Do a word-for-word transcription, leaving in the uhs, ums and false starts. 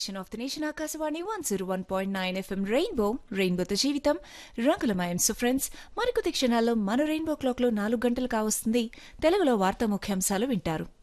Of the nation Akashvani one zero one point nine FM rainbow రెయిన్బోతో జీవితం రంగులమయం. So friends, మరికొద్ది క్షణాల్లో మన రెయిన్బో క్లాక్ లో నాలుగు గంటలు కావస్తుంది. తెలుగులో వార్తా ముఖ్యాంశాలు వింటారు.